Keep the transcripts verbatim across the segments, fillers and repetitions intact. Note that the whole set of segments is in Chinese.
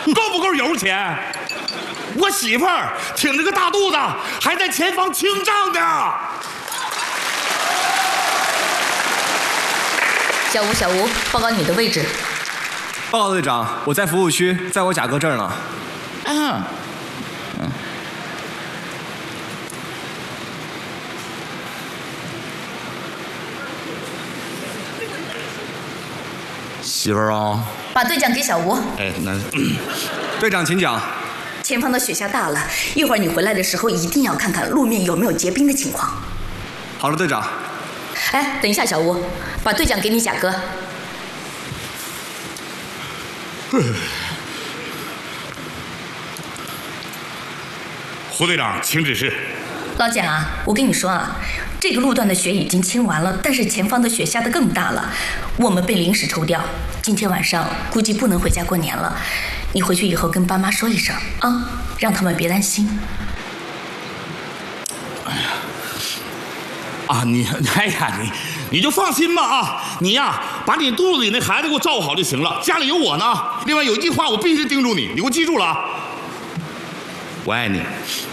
够不够油钱？我媳妇儿挺着个大肚子，还在前方清账呢。 小吴，小吴，报告你的位置。 报告队长，我在服务区，在我贾哥这儿呢。 嗯，嗯。媳妇儿啊， 把队长给小吴。 哎，那、 嗯、队长请讲。 前方的雪下大了，一会儿你回来的时候一定要看看路面有没有结冰的情况。 好了，队长。 哎，等一下，小吴，把队长给你贾哥。 胡队长，请指示。 老蒋啊，我跟你说啊，这个路段的雪已经清完了，但是前方的雪下得更大了，我们被临时抽调，今天晚上估计不能回家过年了。你回去以后跟爸妈说一声啊，让他们别担心。 哎呀，啊你，哎呀你，你就放心吧啊，你呀把你肚子里那孩子给我照顾好就行了，家里有我呢。另外有一句话我必须叮嘱你，你给我记住了啊，我爱你。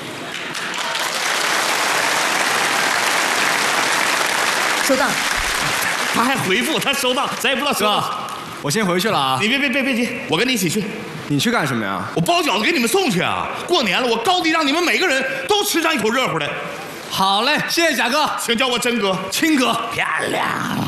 收到。 他还回复，他收到，咱也不知道收到。 我先回去了啊。 你别别别别急，我跟你一起去。 你去干什么呀？ 我包饺子给你们送去啊！过年了，我高低让你们每个人都吃上一口热乎的。 好嘞，谢谢贾哥， 请叫我真哥、 亲哥。 漂亮！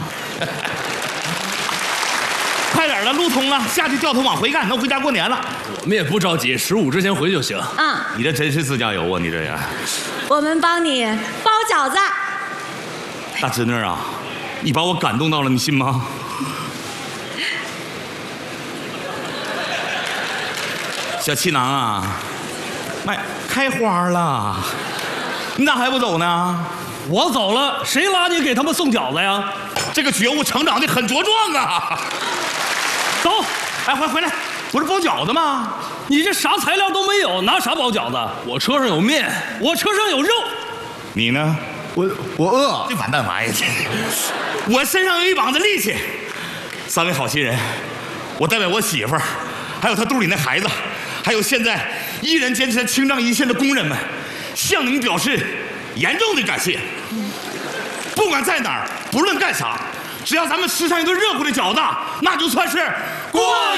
快点了，路通了，下去掉头往回干，能回家过年了。 我们也不着急，十五之前回就行。 啊， 你这真是自驾游啊！你这呀， 我们帮你包饺子。 大侄女啊，你把我感动到了，你信吗？小气囊啊，卖开花了，你咋还不走呢？ 我走了，谁拉你给他们送饺子呀？ 这个觉悟成长得很茁壮啊！ 走， 哎，回回来，不是包饺子吗？ 你这啥材料都没有，拿啥包饺子？我车上有面，我车上有肉。 你呢？ 我我饿。 这完蛋玩意儿！我身上有一膀子力气。三位好心人，我代表我媳妇儿，还有她肚里那孩子，还有现在依然坚持在清障一线的工人们，向你们表示严重的感谢。不管在哪儿，不论干啥，只要咱们吃上一顿热乎的饺子，那就算是过